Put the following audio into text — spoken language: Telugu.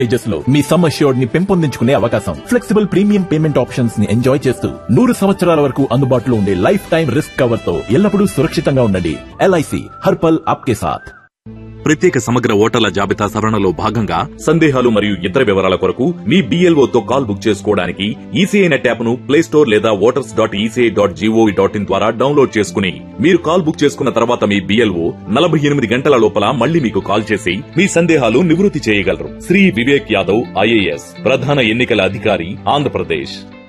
పేజెస్ లో మీ సమ్ అష్యూర్డ్ ని పెంపొందించుకునే అవకాశం, ఫ్లెక్సిబుల్ ప్రీమియం పేమెంట్ ఆప్షన్స్ ని ఎంజాయ్ చేస్తూ 100 సంవత్సరాల వరకు అందుబాటులో ఉండే లైఫ్ టైం రిస్క్ కవర్ తో ఎల్లప్పుడూ సురక్షితంగా ఉండండి. ఎల్ఐసి హర్ పల్ ఆప్కే సాథ్. ప్రత్యేక సమగ్ర ఓటర్ల జాబితా సవరణలో భాగంగా సందేహాలు మరియు ఇతర వివరాల కొరకు మీ BLO తో కాల్ బుక్ చేసుకోవడానికి ఈసీఐ నెట్ యాప్ ను ప్లే స్టోర్ లేదా voters.eci.gov.in ద్వారా డౌన్లోడ్ చేసుకుని మీరు కాల్ బుక్ చేసుకున్న తర్వాత మీ BLO 48 గంటల లోపల మళ్ళీ మీకు కాల్ చేసి మీ సందేహాలు నివృత్తి చేయగలరు. శ్రీ వివేక్ యాదవ్, IAS, ప్రధాన ఎన్నికల అధికారి, ఆంధ్రప్రదేశ్.